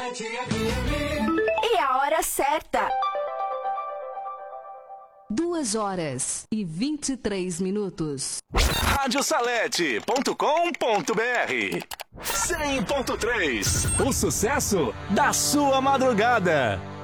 E a hora certa. 2h23. Radiosalete.com.br 100.3. O sucesso da sua madrugada.